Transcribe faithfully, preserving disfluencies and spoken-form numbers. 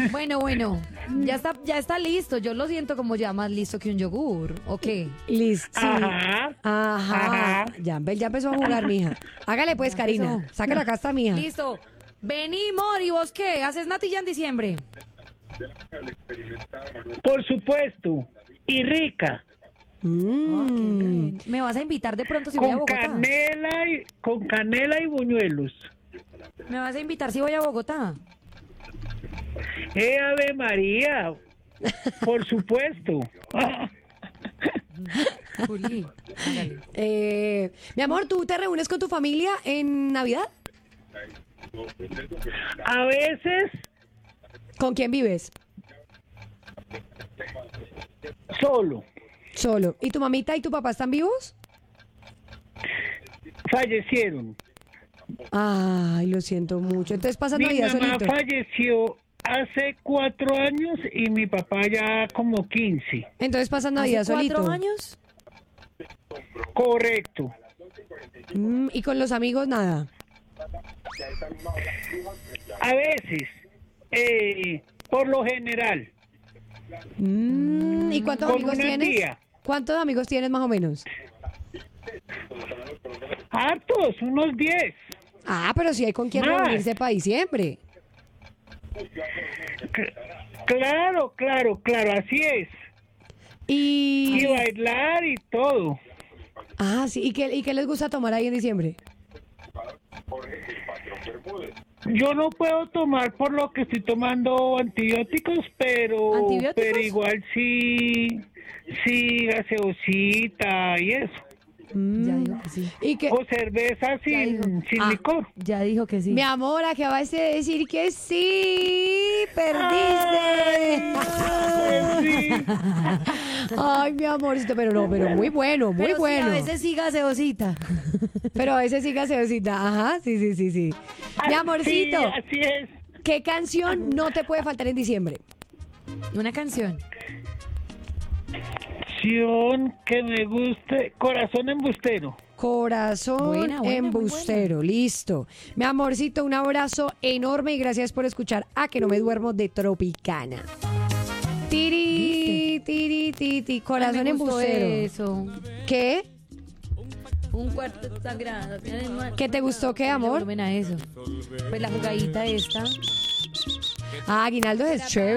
Bueno, bueno, ya está, ya está listo. Yo lo siento como ya más listo que un yogur. ¿Ok? Listo. Sí. Ajá. Ajá. Ajá. Ya, ya empezó a jugar, mija. Hágale pues, Karina. empezó. Sáquela acá está, mija. Listo. Vení, Mor, ¿y vos qué? ¿Haces natilla en diciembre? Por supuesto. Y rica. Mm. ¿Me vas a invitar de pronto si voy a Con Bogotá? canela y, con canela y buñuelos. ¿Me vas a invitar si voy a Bogotá? ¡Eh, Ave María! Por supuesto. Juli, hágale. Eh, mi amor, ¿tú te reúnes con tu familia en Navidad? A veces ¿Con quién vives? solo. Solo. ¿Y tu mamita y tu papá están vivos? Fallecieron. Ay, lo siento mucho. Entonces pasas Mi Navidad mamá solito. falleció hace cuatro años y mi papá ya como quince. Entonces pasas Navidad ¿Hace cuatro solito. años? Correcto. Mm, y con los amigos nada. A veces, eh, por lo general, Mm, ¿y cuántos con amigos una tienes? tía. ¿Cuántos amigos tienes más o menos? Hartos, unos diez. Ah, pero si hay con quién Más. reunirse para diciembre. C- claro, claro, claro, así es. Y... Y bailar y todo. Ah, sí. ¿Y qué, ¿Y qué les gusta tomar ahí en diciembre? Yo no puedo tomar por lo que estoy tomando antibióticos, pero ¿Antibióticos? pero igual sí, sí, gaseosita y eso. Ya dijo que sí. ¿Y qué? O cerveza Ya dijo. sin, sin Ah. licor. Ya dijo que sí. Mi amor, acabas de decir que sí. Perdiste. Pues sí. Ay, mi amorcito, pero no, pero muy bueno, muy Pero sí, bueno. a veces sí gaseosita. Pero a veces sí gaseosita. Ajá, sí, sí, sí, sí. Mi amorcito, Sí, así es. ¿qué canción no te puede faltar en diciembre? Una canción. Canción que me guste, Corazón Embustero. Corazón Buena, buena, muy embustero, listo. Mi amorcito, un abrazo enorme y gracias por escuchar A Que No Me Duermo de Tropicana. Tiri, tiri, tiri, corazón Ay, me gustó embustero. eso. ¿Qué? Un cuarto sagrado. ¿Qué te gustó, qué, amor? Volumen a eso. Pues la jugadita esta. Ah, Aguinaldo es chévere.